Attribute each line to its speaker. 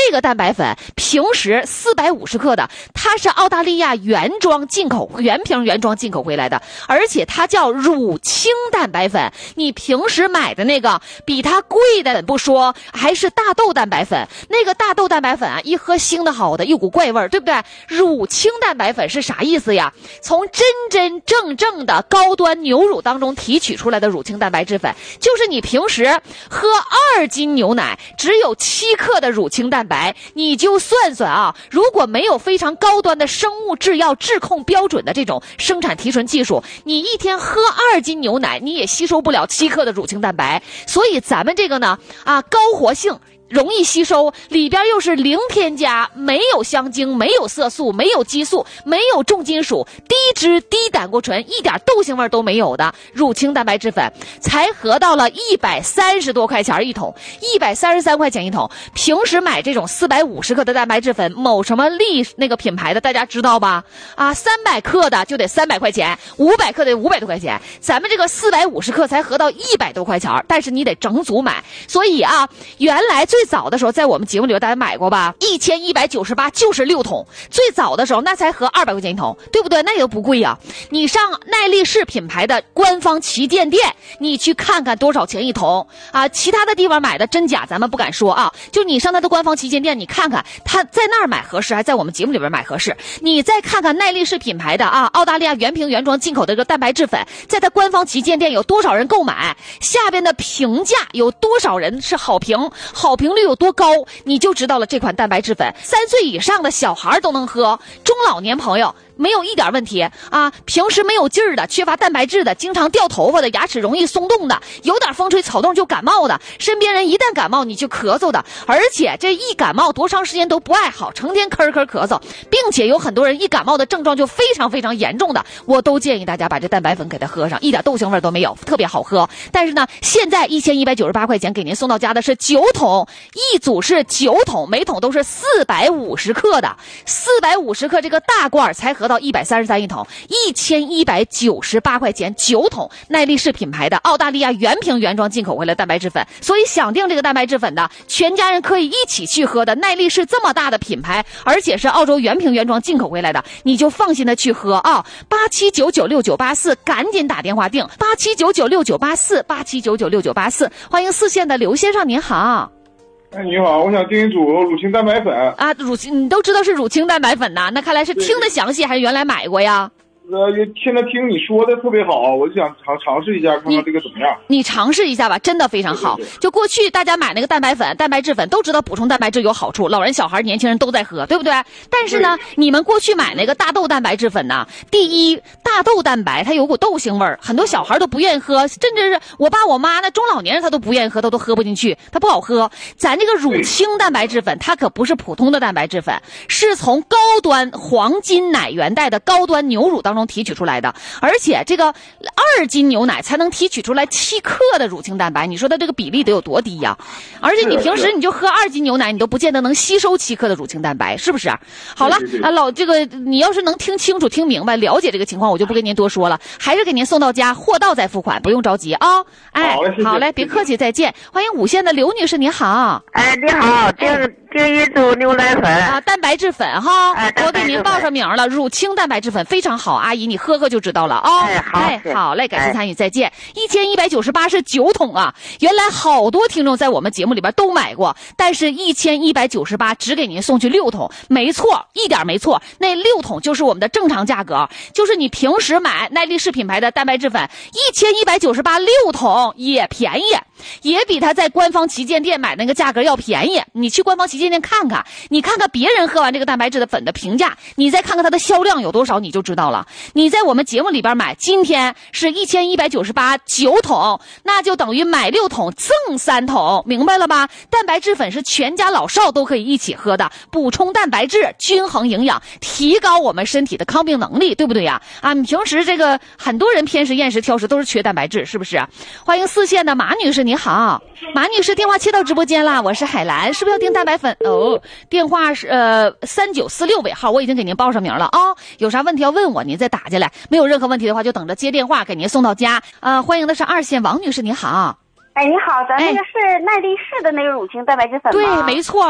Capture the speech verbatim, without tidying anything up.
Speaker 1: 这个蛋白粉平时四百五十克的，它是澳大利亚原装进口原瓶原装进口回来的，而且它叫乳清蛋白粉。你平时买的那个比它贵的不说，还是大豆蛋白粉，那个大豆蛋白粉啊，一喝腥的好的一股怪味儿，对不对？乳清蛋白粉是啥意思呀？从真真正正的高端牛乳当中提取出来的乳清蛋白质粉，就是你平时喝二斤牛奶只有七克的乳清蛋白，你就算算啊，如果没有非常高端的生物制药质控标准的这种生产提纯技术，你一天喝二斤牛奶你也吸收不了七克的乳清蛋白。所以咱们这个呢啊，高活性容易吸收，里边又是零添加，没有香精，没有色素，没有激素，没有重金属，低脂低胆固醇，一点豆腥味都没有的乳清蛋白质粉，才合到了一百三十多块钱一桶，一百三十三块钱一桶。平时买这种四百五十克的蛋白质粉，某什么力那个品牌的大家知道吧？啊，三百克的就得三百块钱，五百克得五百多块钱，咱们这个四百五十克才合到一百多块钱，但是你得整组买。所以啊，原来最最早的时候在我们节目里大家买过吧，一千一百九十八就是六桶，最早的时候那才合二百块钱一桶，对不对？那也不贵呀、啊。你上耐力士品牌的官方旗舰店，你去看看多少钱一桶啊？其他的地方买的真假咱们不敢说啊，就你上它的官方旗舰店，你看看它在那儿买合适，还在我们节目里边买合适。你再看看耐力士品牌的啊，澳大利亚原瓶原装进口的这个蛋白质粉，在它官方旗舰店有多少人购买？下边的评价有多少人是好评？好评率有多高，你就知道了。这款蛋白质粉，三岁以上的小孩都能喝，中老年朋友没有一点问题啊！平时没有劲儿的，缺乏蛋白质的，经常掉头发的，牙齿容易松动的，有点风吹草动就感冒的，身边人一旦感冒你就咳嗽的，而且这一感冒多长时间都不爱好，成天咳咳咳嗽，并且有很多人一感冒的症状就非常非常严重的，我都建议大家把这蛋白粉给它喝上，一点豆腥味都没有，特别好喝。但是呢，现在一千一百九十八块钱给您送到家的是九桶，一组是九桶，每桶都是四百五十克的，四百五十克这个大罐才合到一百三十三一桶，一千一百九十八块钱九桶，耐力士品牌的澳大利亚原瓶原装进口回来蛋白质粉。所以想订这个蛋白质粉的，全家人可以一起去喝的，耐力士这么大的品牌，而且是澳洲原瓶原装进口回来的，你就放心的去喝啊！八七九九六九八四，赶紧打电话订八七九九六九八四，八七九九六九八四。欢迎四线的刘先生，您好。
Speaker 2: 哎，你好，我想订一组乳清蛋白粉
Speaker 1: 啊，乳清你都知道是乳清蛋白粉呐，那看来是听得详细还是原来买过呀？
Speaker 2: 呃，现在听你说的特别好，我就想尝尝试一下，看看这个怎么样。
Speaker 1: 你尝试一下吧，真的非常好。
Speaker 2: 对对对，
Speaker 1: 就过去大家买那个蛋白粉、蛋白质粉都知道补充蛋白质有好处，老人、小孩、年轻人都在喝，对不对？但是呢，你们过去买那个大豆蛋白质粉呢，第一，大豆蛋白它有股豆腥味儿，很多小孩都不愿意喝，甚至是我爸我妈那中老年人他都不愿意喝，他都喝不进去，它不好喝。咱这个乳清蛋白质粉，它可不是普通的蛋白质粉，是从高端黄金奶源带的高端牛乳当中提取出来的，而且这个二斤牛奶才能提取出来七克的乳清蛋白，你说它这个比例得有多低呀、啊？而且你平时你就喝二斤牛奶，你都不见得能吸收七克的乳清蛋白，是不是？好了啊，老这个你要是能听清楚、听明白、了解这个情况，我就不跟您多说了，还是给您送到家，货到再付款，不用着急啊、哦。哎，
Speaker 2: 好嘞，
Speaker 1: 好嘞，别客气，再见。欢迎五线的刘女士，你好。
Speaker 3: 哎，你好，订订一组牛奶粉
Speaker 1: 啊，蛋白质粉哈，
Speaker 3: 哎、
Speaker 1: 我给您报上名了，乳清蛋白质粉非常好，阿姨你喝喝就知道了啊、哦。
Speaker 3: 哎，好，
Speaker 1: 哎，好嘞，感谢参与，再见。一千一百九十八是九桶啊，原来好多听众在我们节目里边都买过，但是一千一百九十八只给您送去六桶，没错，一点没错，那六桶就是我们的正常价格，就是你平时买耐力士品牌的蛋白质粉，一千一百九十八六桶也便宜，也比他在官方旗舰店买那个价格要便宜。你去官方旗舰店看看，你看看别人喝完这个蛋白质的粉的评价，你再看看它的销量有多少，你就知道了。你在我们节目里边买，今天是一千一百九十八九桶，那就等于买六桶赠三桶，明白了吧？蛋白质粉是全家老少都可以一起喝的，补充蛋白质，均衡营养，提高我们身体的抗病能力，对不对呀？啊，你平时这个很多人偏食、厌食、挑食都是缺蛋白质，是不是？欢迎四线的马女士，你好，马女士，电话切到直播间啦，我是海兰，是不是要订蛋白粉？哦，电话是呃三九四六尾号，我已经给您报上名了啊、哦。有啥问题要问我，您再打进来。没有任何问题的话，就等着接电话给您送到家。啊、呃，欢迎的是二线王女士，你好。
Speaker 4: 哎，你好，咱那个是耐力士的那个乳清蛋白质粉吗？
Speaker 1: 对，没错。